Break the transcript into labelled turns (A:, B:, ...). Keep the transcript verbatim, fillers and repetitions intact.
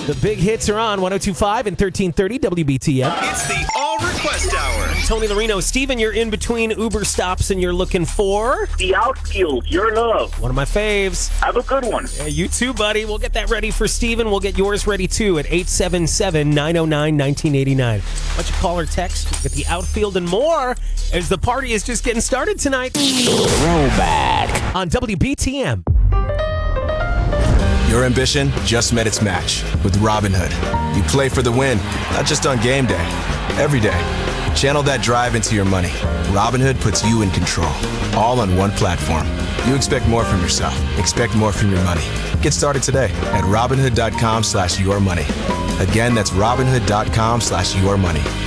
A: The big hits are on one oh two point five and thirteen thirty W B T M.
B: It's the All Request Hour.
A: Tony Larino. Steven, you're in between Uber stops and you're looking for
C: The Outfield, your love.
A: one of my faves.
C: Have a good one.
A: Yeah, you too, buddy. We'll get that ready for Steven. We'll get yours ready too at eight seven seven, nine oh nine, one nine eight nine. Bunch of caller text. We'll get the Outfield and more as the party is just getting started tonight. Throwback on W B T M.
D: Your ambition just met its match with Robinhood. You play for the win, not just on game day, every day. Channel that drive into your money. Robinhood puts you in control, all on one platform. You expect more from yourself. Expect more from your money. Get started today at Robinhood.com slash your money. Again, that's Robinhood.com slash your money.